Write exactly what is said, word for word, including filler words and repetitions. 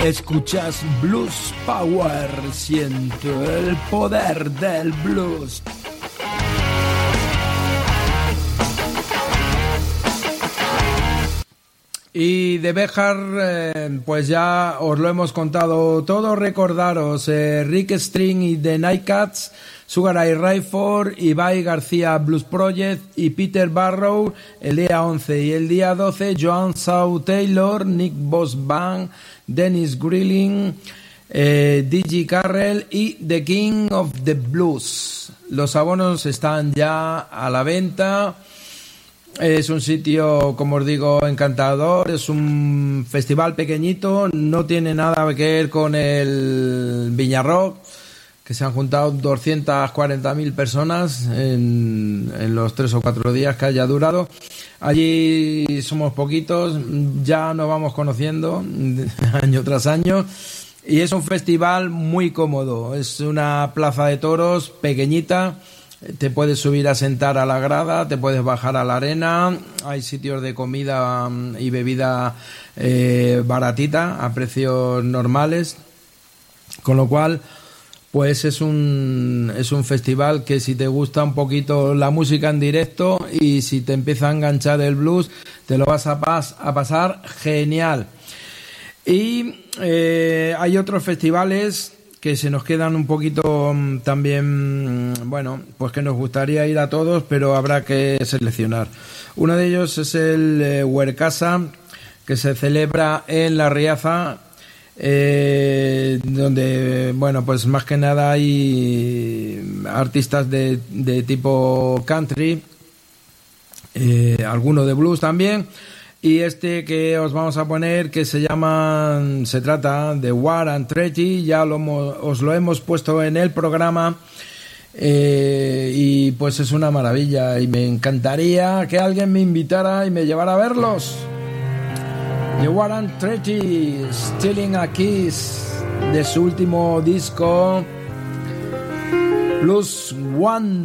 Escuchas Blues Power, siento el poder del blues. Y de Béjar, eh, pues ya os lo hemos contado todo. Recordaros, eh, Rick String y The Nightcats, Sugar Ray Rayford, Ibai García Blues Project y Peter Barrow el día once. Y el día doce, Joan Shaw Taylor, Nick Boss Band, Dennis Grilling, eh, D J Carrell y The King of the Blues. Los abonos están ya a la venta. Es un sitio, como os digo, encantador. Es un festival pequeñito, no tiene nada que ver con el Viña Rock, que se han juntado doscientas cuarenta mil personas en, en los tres o cuatro días que haya durado. Allí somos poquitos, ya nos vamos conociendo año tras año, y es un festival muy cómodo. Es una plaza de toros pequeñita. Te puedes subir a sentar a la grada, te puedes bajar a la arena, hay sitios de comida y bebida eh, baratita, a precios normales, con lo cual pues es un, es un festival que si te gusta un poquito la música en directo y si te empieza a enganchar el blues, te lo vas a, pas, a pasar genial. Y eh, hay otros festivales que se nos quedan un poquito también, bueno, pues que nos gustaría ir a todos, pero habrá que seleccionar. Uno de ellos es el eh, Huercasa, que se celebra en La Riaza, eh, donde, bueno, pues más que nada hay artistas de, de tipo country, eh, alguno de blues también. Y este que os vamos a poner, que se llama, se trata de War and Treaty, ya lo, os lo hemos puesto en el programa, eh, y pues es una maravilla, y me encantaría que alguien me invitara y me llevara a verlos. The War and Treaty, Stealing a Kiss, de su último disco, Plus One.